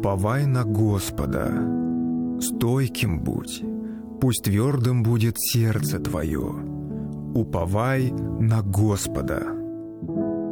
Уповай на Господа, стойким будь, пусть твердым будет сердце твое. Уповай на Господа.